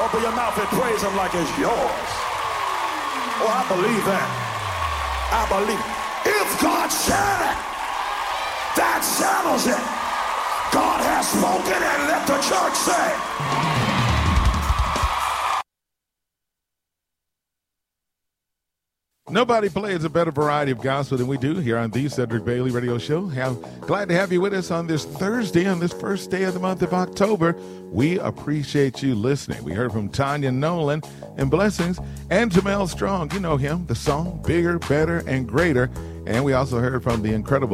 open your mouth and praise him like it's yours. Oh, I believe that. I believe it. If God said it, that settles it. God has spoken, and let the church say. Nobody plays a better variety of gospel than we do here on the Cedric Bailey Radio Show. Glad to have you with us on this Thursday, on this first day of the month of October. We appreciate you listening. We heard from Tanya Nolan and Blessings and Jamel Strong. You know him, the song Bigger, Better, and Greater. And we also heard from the incredible